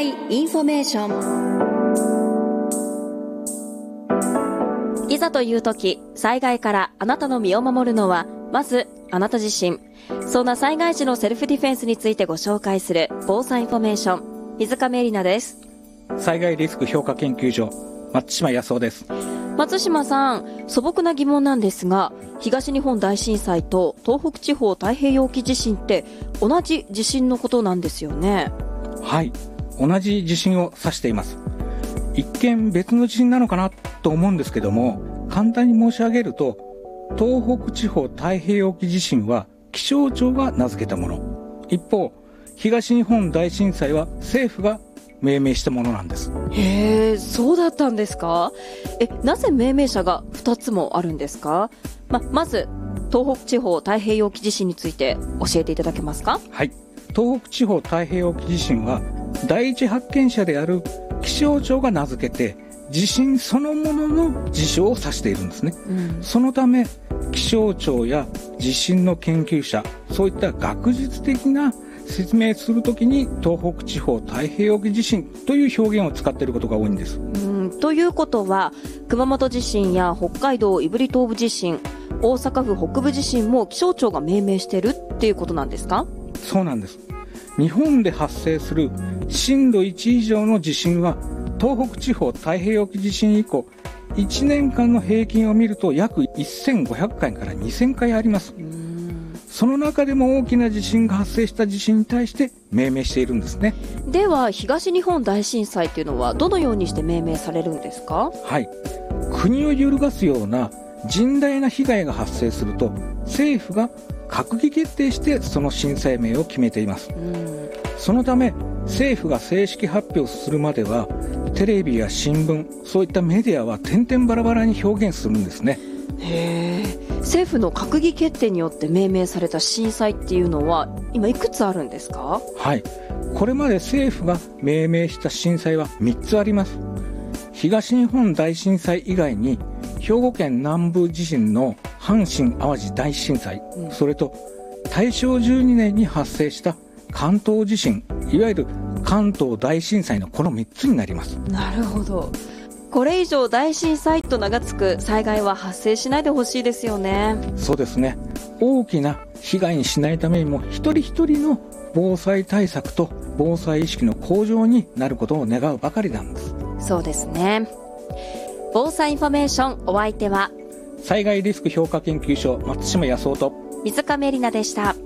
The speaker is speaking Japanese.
災インフォメーション。いざという時、災害からあなたの身を守るのはまずあなた自身。そんな災害時のセルフディフェンスについてご紹介する防災インフォメーション、水上絵里奈です。 災害リスク評価研究所、松島康夫です。 松島さん、素朴な疑問なんですが、東日本大震災と東北地方太平洋沖地震って同じ地震のことなんですよね。 はい、同じ地震を指しています。一見別の地震なのかなと思うんですけども、簡単に申し上げると、東北地方太平洋沖地震は気象庁が名付けたもの。一方、東日本大震災は政府が命名したものなんです。 へえ、そうだったんですか。なぜ命名者が2つもあるんですか。まず東北地方太平洋沖地震について教えていただけますか。 はい、東北地方太平洋沖地震は第一発見者である気象庁が名付けて、地震そのものの事象を指しているんですね、そのため気象庁や地震の研究者、そういった学術的な説明するときに東北地方太平洋沖地震という表現を使っていることが多いんです。 ということは、熊本地震や北海道胆振東部地震、大阪府北部地震も気象庁が命名しているっていうことなんですか。 そうなんです。日本で発生する震度1以上の地震は東北地方太平洋沖地震以降1年間の平均を見ると約1500回から2000回あります。その中でも大きな地震が発生した地震に対して命名しているんですね。 では東日本大震災というのはどのようにして命名されるんですか。 はい、国を揺るがすような甚大な被害が発生すると政府が閣議決定してその震災名を決めています。そのため政府が正式発表するまではテレビや新聞、そういったメディアは点々バラバラに表現するんですね。 へー、政府の閣議決定によって命名された震災っていうのは今いくつあるんですか。 はい、これまで政府が命名した震災は3つあります。東日本大震災以外に兵庫県南部地震の阪神・淡路大震災、それと大正12年に発生した関東地震、いわゆる関東大震災のこの3つになります。 なるほど。これ以上大震災と名が付く災害は発生しないでほしいですよね。 そうですね。大きな被害にしないためにも一人一人の防災対策と防災意識の向上になることを願うばかりなんです。 そうですね。防災インフォメーション、お相手は災害リスク評価研究所松島康夫と水上絵里奈でした。